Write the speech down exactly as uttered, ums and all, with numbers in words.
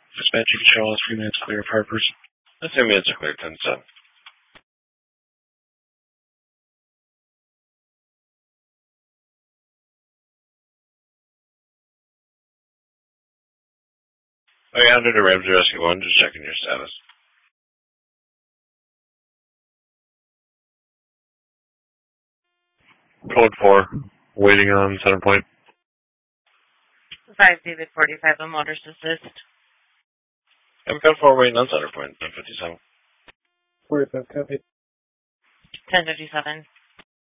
Dispatch, you can show us three minutes clear of Harper's. The three minutes are clear, ten seven. Oh, yeah, under the Ramsey Rescue one, just checking your status. Code four, waiting on center point. five David forty-five, a motorist assist. I'm code four, waiting on center point, ten fifty-seven. forty-five, copy. ten fifty-seven.